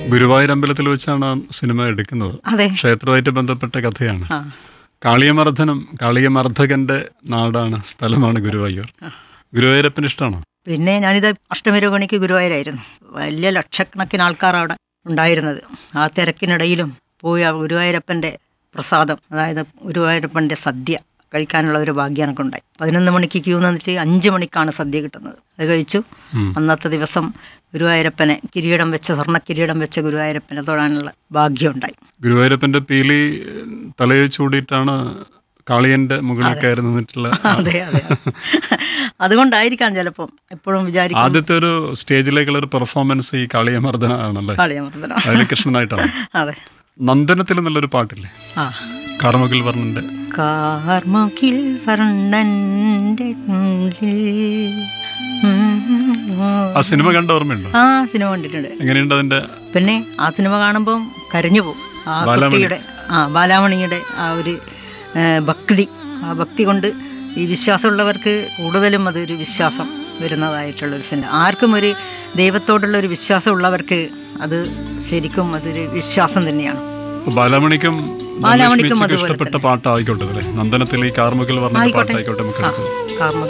ഗുരുവായൂർ അമ്പലത്തിൽ വെച്ചാണ് ആ സിനിമ എടുക്കുന്നത്. അതെ. ക്ഷേത്രവുമായിട്ട് ബന്ധപ്പെട്ട കഥയാണ്. ആ കാളിയമർദ്ദകന്റെ നാടാണ്, സ്ഥലമാണ് ഗുരുവായൂർ. ഗുരുവായൂരപ്പന് ഇഷ്ടമാണോ? പിന്നെ ഞാനിത് അഷ്ടമിരോഹിണിക്ക് ഗുരുവായൂരായിരുന്നു. വലിയ ലക്ഷക്കണക്കിന് ആൾക്കാർ അവിടെ ഉണ്ടായിരുന്നത്. ആ തിരക്കിനിടയിലും പോയി ആ ഗുരുവായൂരപ്പൻ്റെ പ്രസാദം, അതായത് ഗുരുവായൂരപ്പൻ്റെ സദ്യ കഴിക്കാനുള്ള ഒരു ഭാഗ്യം എനിക്കുണ്ടായി. 11 മണിക്ക് ക്യൂ നിന്നിട്ട് 5 മണിക്കാണ് സദ്യ കിട്ടുന്നത്. അത് കഴിച്ചു. അന്നത്തെ ദിവസം ഗുരുവായൂരപ്പനെ സ്വർണ്ണ കിരീടം വെച്ച ഗുരുവായൂരപ്പനെ തൊഴാനുള്ള ഭാഗ്യമുണ്ടായി. ഗുരുവായൂരപ്പന്റെ പീലി തലയിൽ ചൂടിയിട്ടാണ് കാളിയന്റെ മുകളിൽ കയറി നിന്നിട്ടുള്ള. അതെ അതെ, അതുകൊണ്ടായിരിക്കാം ചിലപ്പോൾ എപ്പോഴും വിചാരിക്കും. ആദ്യത്തെ ഒരു സ്റ്റേജിലേക്കുള്ള ഒരു പെർഫോമൻസ് ഈ കാളിയമർദ്ദന ആണല്ലേ? കാളിയമർദ്ദന. അതിൽ കൃഷ്ണനായിട്ടാണ്. അതെ. നന്ദനത്തിൽ എന്നുള്ളൊരു പാട്ടില്ലേ, കാർമുകിൽ വർണ്ണന്റെ? കാർമുകിൽ വർണ്ണന്റെ ആ സിനിമ കണ്ട ഓർമ്മയുണ്ടോ? ആ സിനിമ കണ്ടിട്ടുണ്ട്. എങ്ങനെയുണ്ട് അതിന്റെ? പിന്നെ ആ സിനിമ കാണുമ്പോൾ കരഞ്ഞു പോകും. ആ കുട്ടിയുടെ ബാലാമണിയുടെ ആ ഒരു ഭക്തി, ആ ഭക്തി കൊണ്ട് ഈ വിശ്വാസമുള്ളവർക്ക് കൂടുതലും അതൊരു വിശ്വാസം വരുന്നതായിട്ടുള്ളൊരു സിനിമ. ആർക്കും ഒരു ദൈവത്തോടുള്ളൊരു വിശ്വാസമുള്ളവർക്ക് അത് ശരിക്കും അതൊരു വിശ്വാസം തന്നെയാണ്. ബാലാമണിക്കും അതുപോലെ ഇഷ്ടപ്പെട്ട പാട്ടായിക്കോട്ടെ നന്ദനത്തിൽ ഈ കാർമുകിൽ വർണ്ണ പാട്ടായിക്കോട്ടെ. നമുക്ക്